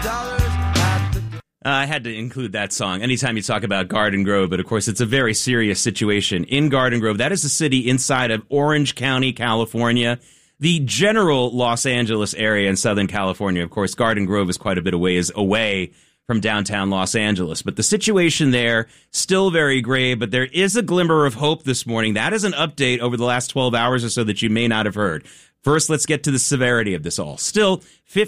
I had to include that song anytime you talk about Garden Grove, but of course it's a very serious situation in Garden Grove. That is a city inside of Orange County, California, the general Los Angeles area in Southern California. Of course, Garden Grove is quite a bit of ways away from downtown Los Angeles, but the situation there still very grave, but there is a glimmer of hope this morning. That is an update over the last 12 hours or so that you may not have heard. First, let's get to the severity of this all. Still,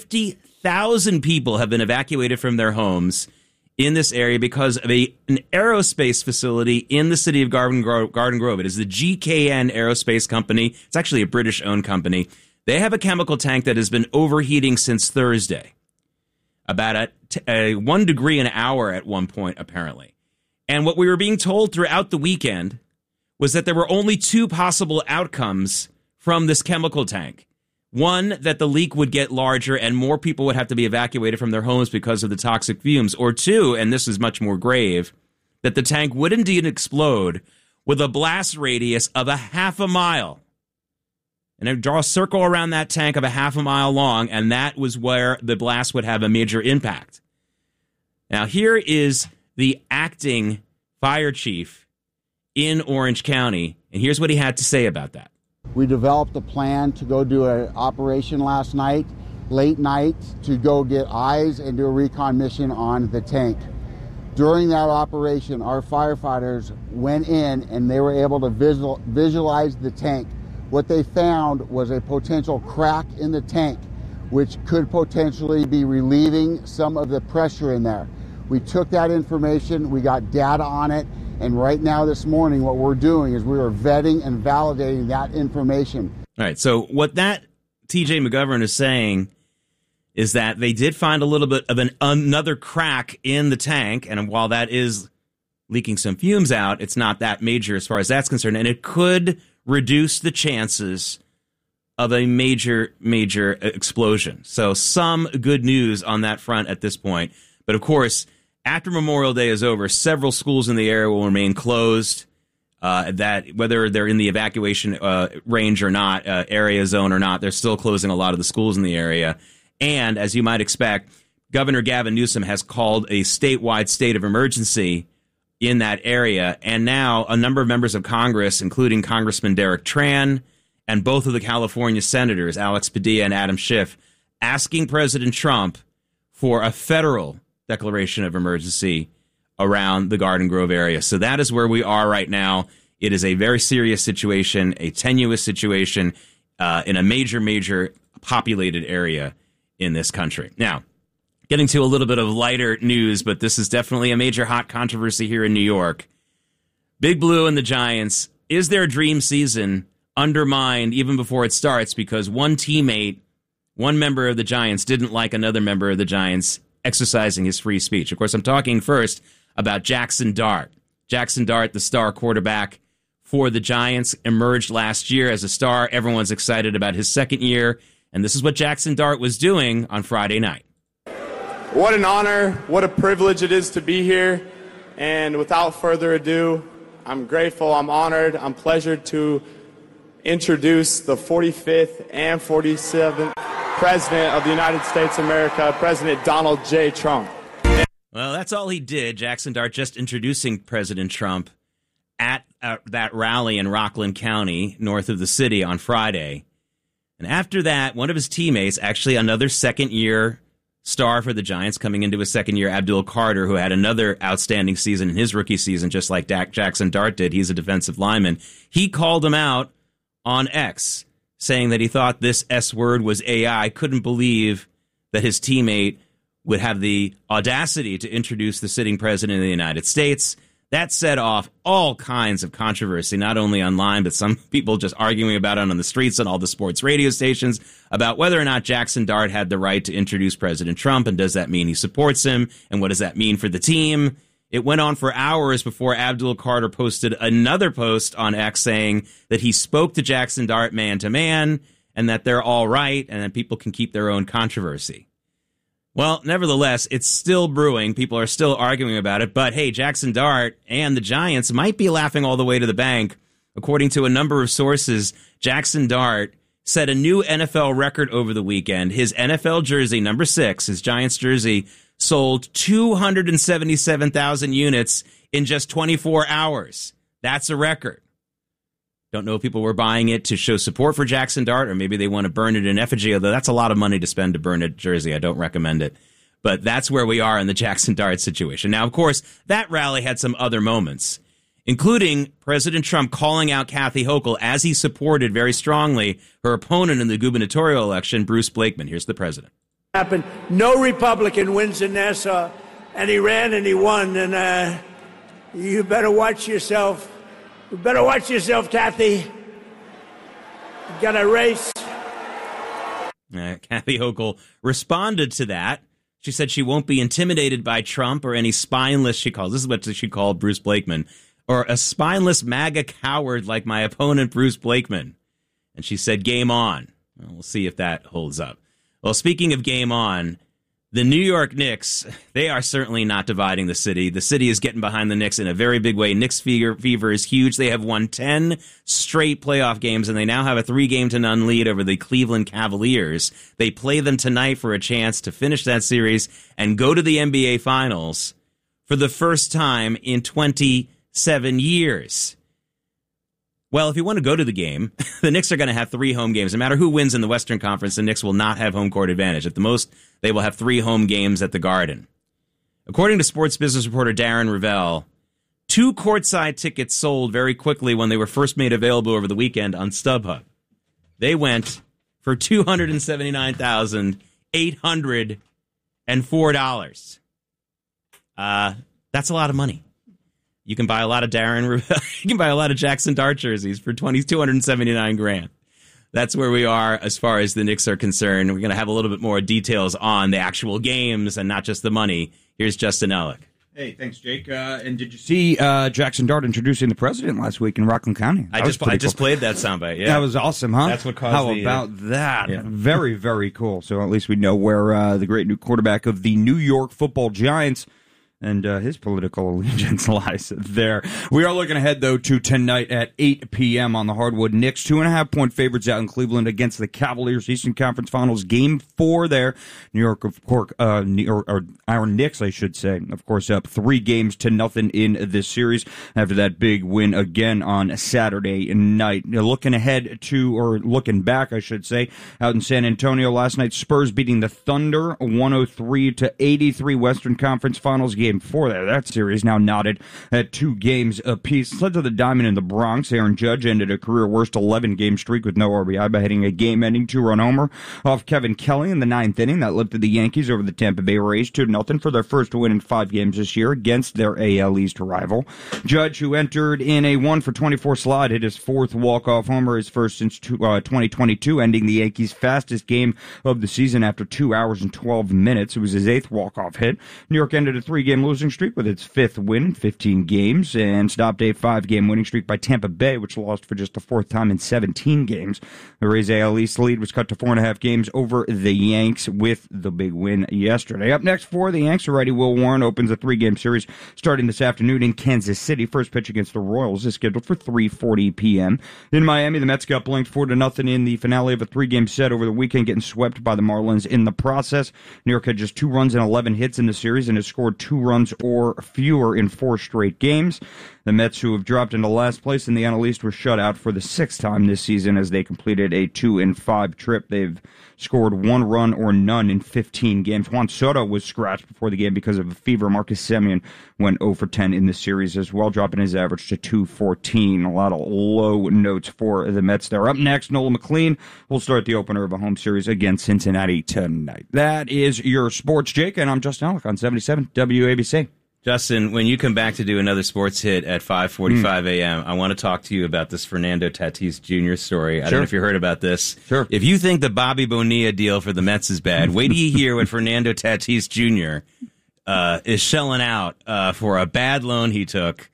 50,000 people have been evacuated from their homes in this area because of an aerospace facility in the city of Garden Grove. It is the GKN Aerospace Company. It's actually a British-owned company. They have a chemical tank that has been overheating since Thursday, about a 1 degree an hour at one point, apparently. And what we were being told throughout the weekend was that there were only two possible outcomes from this chemical tank. One, that the leak would get larger and more people would have to be evacuated from their homes because of the toxic fumes. Or two, and this is much more grave, that the tank would indeed explode with a blast radius of a half a mile. And I draw a circle around that tank of a half a mile long, and that was where the blast would have a major impact. Now, here is the acting fire chief in Orange County, and here's what he had to say about that. We developed a plan to go do an operation last night, late night, to go get eyes and do a recon mission on the tank. During that operation, our firefighters went in and they were able to visualize the tank. What they found was a potential crack in the tank, which could potentially be relieving some of the pressure in there. We took that information, we got data on it, and right now this morning what we're doing is we are vetting and validating that information. All right, so what that TJ McGovern is saying is that they did find a little bit of another crack in the tank, and while that is leaking some fumes out, it's not that major as far as that's concerned, and it could reduce the chances of a major explosion. So some good news on that front at this point. But of course, after Memorial Day is over, several schools in the area will remain closed. That whether they're in the evacuation range or not, area zone or not, they're still closing a lot of the schools in the area. And as you might expect, Governor Gavin Newsom has called a statewide state of emergency in that area. And now a number of members of Congress, including Congressman Derek Tran and both of the California senators, Alex Padilla and Adam Schiff, asking President Trump for a federal declaration of emergency around the Garden Grove area. So that is where we are right now. It is a very serious situation, a tenuous situation in a major populated area in this country. Now, getting to a little bit of lighter news, but this is definitely a major hot controversy here in New York. Big Blue and the Giants, is their dream season undermined even before it starts because one teammate, one member of the Giants, didn't like another member of the Giants exercising his free speech? Of course, I'm talking first about Jackson Dart. Jackson Dart, the star quarterback for the Giants, emerged last year as a star. Everyone's excited about his second year, and this is what Jackson Dart was doing on Friday night. What an honor, what a privilege it is to be here, and without further ado, I'm grateful, I'm honored, I'm pleasured to introduce the 45th and 47th President of the United States of America, President Donald J. Trump. Well, that's all he did, Jackson Dart, just introducing President Trump at that rally in Rockland County, north of the city, on Friday. And after that, one of his teammates, actually another second-year star for the Giants, coming into his second year, Abdul Carter, who had another outstanding season in his rookie season, just like Jackson Dart did. He's a defensive lineman. He called him out on X, saying that he thought this S word was AI, couldn't believe that his teammate would have the audacity to introduce the sitting president of the United States. That set off all kinds of controversy, not only online, but some people just arguing about it on the streets and all the sports radio stations about whether or not Jackson Dart had the right to introduce President Trump, and does that mean he supports him, and what does that mean for the team? It went on for hours before Abdul Carter posted another post on X saying that he spoke to Jackson Dart man to man and that they're all right and that people can keep their own controversy. Well, nevertheless, it's still brewing. People are still arguing about it. But hey, Jackson Dart and the Giants might be laughing all the way to the bank. According to a number of sources, Jackson Dart set a new NFL record over the weekend. His NFL jersey, number 6, his Giants jersey, sold 277,000 units in just 24 hours. That's a record. Don't know if people were buying it to show support for Jackson Dart, or maybe they want to burn it in effigy, although that's a lot of money to spend to burn a jersey. I don't recommend it. But that's where we are in the Jackson Dart situation. Now, of course, that rally had some other moments, including President Trump calling out Kathy Hochul as he supported very strongly her opponent in the gubernatorial election, Bruce Blakeman. Here's the president. Happened. No Republican wins in Nassau, and he ran and he won. And you better watch yourself. You better watch yourself, Kathy. You got a race. Kathy Hochul responded to that. She said she won't be intimidated by Trump or any spineless, this is what she called Bruce Blakeman, or a spineless MAGA coward like my opponent, Bruce Blakeman. And she said, game on. Well, we'll see if that holds up. Well, speaking of game on, the New York Knicks, they are certainly not dividing the city. The city is getting behind the Knicks in a very big way. Knicks fever is huge. They have won 10 straight playoff games, and they now have a 3-0 lead over the Cleveland Cavaliers. They play them tonight for a chance to finish that series and go to the NBA Finals for the first time in 27 years. Well, if you want to go to the game, the Knicks are going to have 3 home games. No matter who wins in the Western Conference, the Knicks will not have home court advantage. At the most, they will have 3 home games at the Garden. According to sports business reporter Darren Ravel, 2 courtside tickets sold very quickly when they were first made available over the weekend on StubHub. They went for $279,804. That's a lot of money. You can buy a lot of you can buy a lot of Jackson Dart jerseys for $279,000. That's where we are as far as the Knicks are concerned. We're going to have a little bit more details on the actual games and not just the money. Here's Justin Ellick. Hey, thanks, Jake. And did you see Jackson Dart introducing the president last week in Rockland County? I just played that soundbite. Yeah, that was awesome, huh? That's what caused. How about that? Yeah. Very, very cool. So at least we know where the great new quarterback of the New York Football Giants and his political allegiance lies there. We are looking ahead, though, to tonight at 8 p.m. on the hardwood. Knicks, 2.5-point favorites out in Cleveland against the Cavaliers. Eastern Conference Finals, Game 4 there. New York, of course, or our Knicks, I should say, of course, up 3-0 in this series after that big win again on Saturday night. Now, looking back, I should say, out in San Antonio last night, Spurs beating the Thunder 103-83. Western Conference Finals, Game 4 there. That series now knotted at 2 games apiece. Led to the Diamond in the Bronx. Aaron Judge ended a career-worst 11-game streak with no RBI by hitting a game-ending 2-run homer off Kevin Kelly in the 9th inning. That lifted the Yankees over the Tampa Bay Rays 2-0 for their first win in 5 games this year against their AL East rival. Judge, who entered in a 1-for-24 slide, hit his 4th walk-off homer, his first since 2022, ending the Yankees' fastest game of the season after 2 hours and 12 minutes. It was his 8th walk-off hit. New York ended a 3-game losing streak with its 5th win in 15 games and stopped a 5-game winning streak by Tampa Bay, which lost for just the 4th time in 17 games. The Rays' AL East lead was cut to 4.5 games over the Yanks with the big win yesterday. Up next for the Yanks, righty Will Warren opens a 3-game series starting this afternoon in Kansas City. First pitch against the Royals is scheduled for 3:40 p.m. In Miami, the Mets got blanked 4-0 in the finale of a 3-game set over the weekend, getting swept by the Marlins in the process. New York had just 2 runs and 11 hits in the series and has scored 2 runs or fewer in 4 straight games. The Mets, who have dropped into last place in the NL East, were shut out for the 6th time this season as they completed a 2-5 trip. They've scored 1 run or none in 15 games. Juan Soto was scratched before the game because of a fever. Marcus Semien went 0-for-10 in the series as well, dropping his average to 214. A lot of low notes for the Mets there. Up next, Nolan McLean will start the opener of a home series against Cincinnati tonight. That is your sports, Jake, and I'm Justin Alec on 77 WABC. Justin, when you come back to do another sports hit at 5:45 a.m., I want to talk to you about this Fernando Tatis Jr. story. I don't know if you heard about this. Sure. If you think the Bobby Bonilla deal for the Mets is bad, wait till you hear what Fernando Tatis Jr. Is shelling out for a bad loan he took.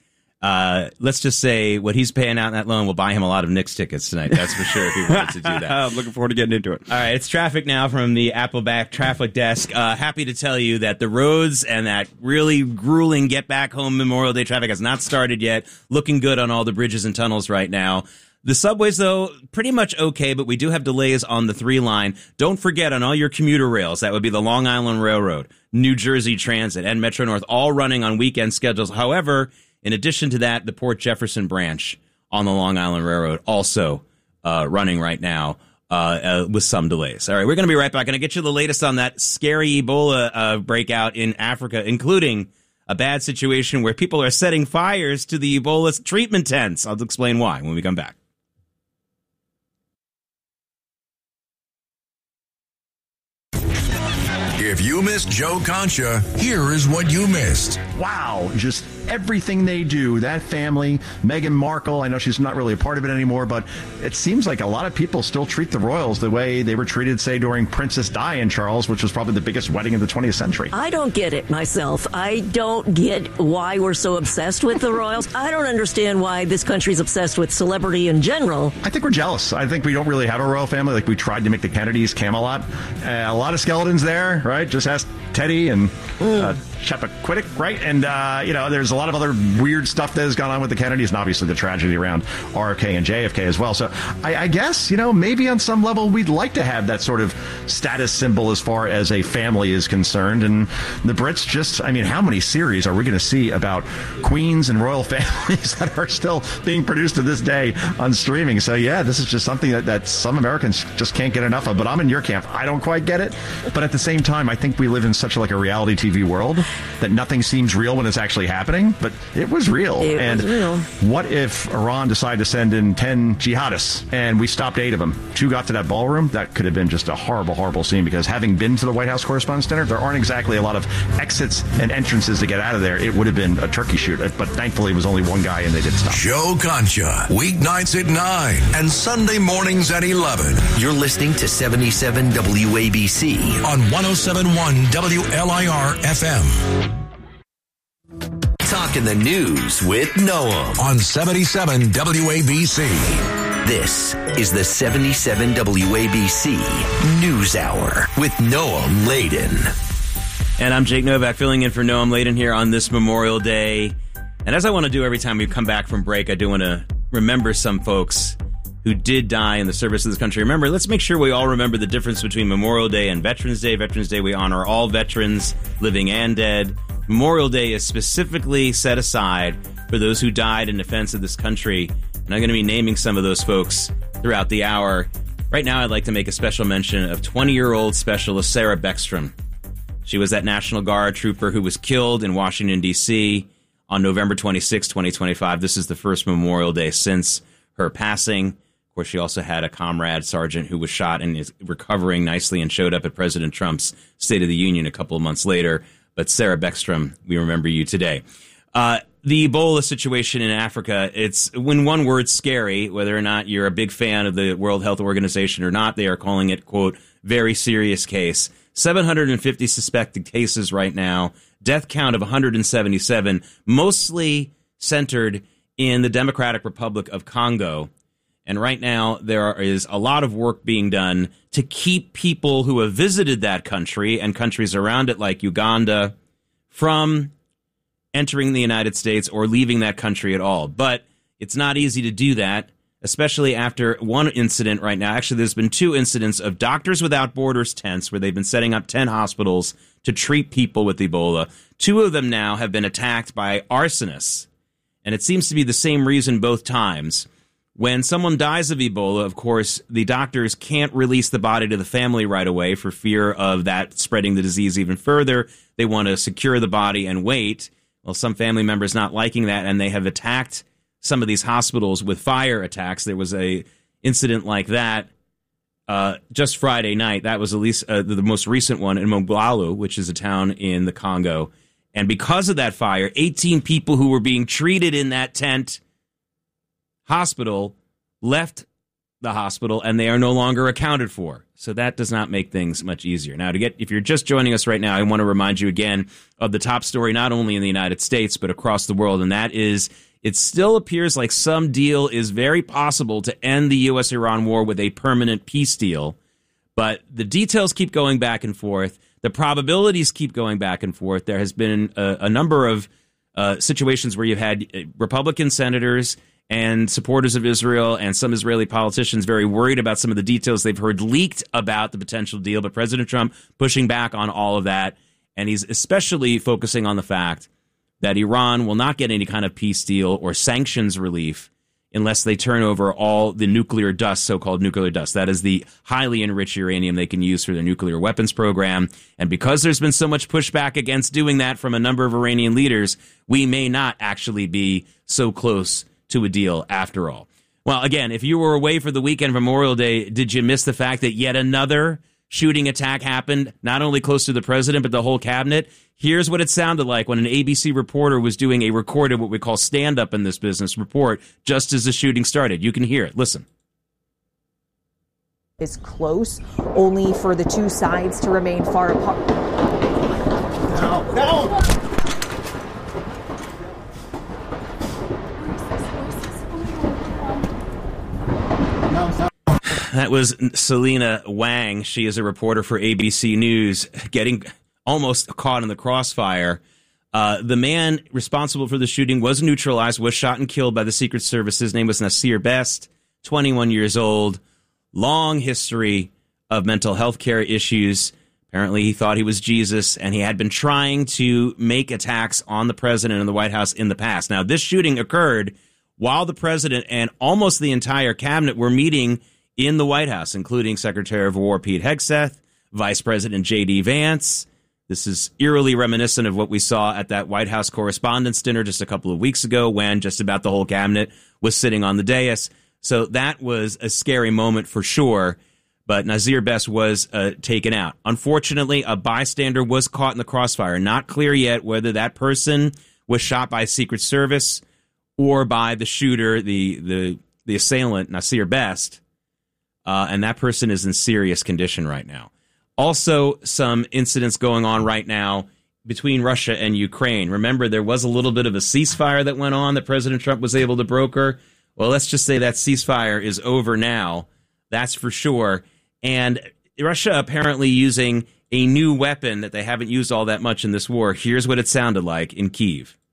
Let's just say what he's paying out in that loan will buy him a lot of Knicks tickets tonight. That's for sure if he wanted to do that. I'm looking forward to getting into it. All right, it's traffic now from the Appleback traffic desk. Happy to tell you that the roads and that really grueling get back home Memorial Day traffic has not started yet. Looking good on all the bridges and tunnels right now. The subways, though, pretty much okay, but we do have delays on the 3 line. Don't forget, on all your commuter rails, that would be the Long Island Railroad, New Jersey Transit, and Metro North, all running on weekend schedules. However, in addition to that, the Port Jefferson branch on the Long Island Railroad also running right now with some delays. All right, we're going to be right back. Going to get you the latest on that scary Ebola breakout in Africa, including a bad situation where people are setting fires to the Ebola treatment tents. I'll explain why when we come back. If you missed Joe Concha, here is what you missed. Wow, just everything they do, that family, Meghan Markle, I know she's not really a part of it anymore, but it seems like a lot of people still treat the royals the way they were treated, say, during Princess Di and Charles, which was probably the biggest wedding of the 20th century. I don't get it myself. I don't get why we're so obsessed with the royals. I don't understand why this country's obsessed with celebrity in general. I think we're jealous. I think we don't really have a royal family like we tried to make the Kennedys, Camelot. A lot of skeletons there, right? Just ask Teddy and Chappaquiddick, right? And, there's a lot of other weird stuff that has gone on with the Kennedys, and obviously the tragedy around RFK and JFK as well. So I guess, maybe on some level we'd like to have that sort of status symbol as far as a family is concerned. And the Brits just, how many series are we going to see about queens and royal families that are still being produced to this day on streaming? So, yeah, this is just something that some Americans just can't get enough of. But I'm in your camp. I don't quite get it. But at the same time, I think we live in such like a reality TV world that nothing seems real when it's actually happening. But it was real. It was real. What if Iran decided to send in 10 jihadists and we stopped 8 of them? 2 got to that ballroom? That could have been just a horrible, horrible scene, because having been to the White House Correspondents' Dinner, there aren't exactly a lot of exits and entrances to get out of there. It would have been a turkey shoot, but thankfully it was only one guy and they did stop. Joe Concha, weeknights at 9 and Sunday mornings at 11. You're listening to 77 WABC on 107.1 WLIR FM. Talking the news with Noam on 77 WABC. This is the 77 WABC News Hour with Noam Laden. And I'm Jake Novak, filling in for Noam Laden here on this Memorial Day. And as I want to do every time we come back from break, I do want to remember some folks who did die in the service of this country. Remember, let's make sure we all remember the difference between Memorial Day and Veterans Day. Veterans Day, we honor all veterans, living and dead. Memorial Day is specifically set aside for those who died in defense of this country. And I'm going to be naming some of those folks throughout the hour. Right now, I'd like to make a special mention of 20-year-old Specialist Sarah Beckstrom. She was that National Guard trooper who was killed in Washington, D.C. on November 26, 2025. This is the first Memorial Day since her passing. Of course, she also had a comrade sergeant who was shot and is recovering nicely and showed up at President Trump's State of the Union a couple of months later. But Sarah Beckstrom, we remember you today. The Ebola situation in Africa, it's, when one word, scary, whether or not you're a big fan of the World Health Organization or not. They are calling it, quote, very serious case. 750 suspected cases right now, death count of 177, mostly centered in the Democratic Republic of Congo. And right now, there is a lot of work being done to keep people who have visited that country and countries around it like Uganda from entering the United States or leaving that country at all. But it's not easy to do that, especially after one incident right now. Actually, there's been 2 incidents of Doctors Without Borders tents where they've been setting up 10 hospitals to treat people with Ebola. 2 of them now have been attacked by arsonists. And it seems to be the same reason both times. When someone dies of Ebola, of course, the doctors can't release the body to the family right away for fear of that spreading the disease even further. They want to secure the body and wait. Well, some family members not liking that, and they have attacked some of these hospitals with fire attacks. There was a incident like that just Friday night. That was at least the most recent one in Mogbalu, which is a town in the Congo. And because of that fire, 18 people who were being treated in that tent hospital left the hospital, and they are no longer accounted for. So that does not make things much easier. Now, if you're just joining us right now, I want to remind you again of the top story, not only in the United States, but across the world, and that is, it still appears like some deal is very possible to end the U.S.-Iran war with a permanent peace deal. But the details keep going back and forth. The probabilities keep going back and forth. There has been a number of situations where you've had Republican senators and supporters of Israel and some Israeli politicians very worried about some of the details they've heard leaked about the potential deal. But President Trump pushing back on all of that. And he's especially focusing on the fact that Iran will not get any kind of peace deal or sanctions relief unless they turn over all the nuclear dust, so-called nuclear dust. That is the highly enriched uranium they can use for their nuclear weapons program. And because there's been so much pushback against doing that from a number of Iranian leaders, we may not actually be so close to a deal after all. Well, again, if you were away for the weekend of Memorial Day, did you miss the fact that yet another shooting attack happened, not only close to the president, but the whole cabinet? Here's what it sounded like when an ABC reporter was doing a recorded, what we call stand-up in this business report, just as the shooting started. You can hear it. Listen. Is close, only for the two sides to remain far apart. No. That was Selena Wang. She is a reporter for ABC News, getting almost caught in the crossfire. The man responsible for the shooting was neutralized, was shot and killed by the Secret Service. His name was Nasir Best, 21 years old, long history of mental health care issues. Apparently, he thought he was Jesus, and he had been trying to make attacks on the president and the White House in the past. Now, this shooting occurred while the president and almost the entire cabinet were meeting in the White House, including Secretary of War Pete Hegseth, Vice President J.D. Vance. This is eerily reminiscent of what we saw at that White House Correspondents' Dinner just a couple of weeks ago when just about the whole cabinet was sitting on the dais. So that was a scary moment for sure, but Nasir Best was taken out. Unfortunately, a bystander was caught in the crossfire. Not clear yet whether that person was shot by Secret Service or by the shooter, the assailant, Nasir Best. And that person is in serious condition right now. Also, some incidents going on right now between Russia and Ukraine. Remember, there was a little bit of a ceasefire that went on that President Trump was able to broker. Well, let's just say that ceasefire is over now. That's for sure. And Russia apparently using a new weapon that they haven't used all that much in this war. Here's what it sounded like in Kyiv.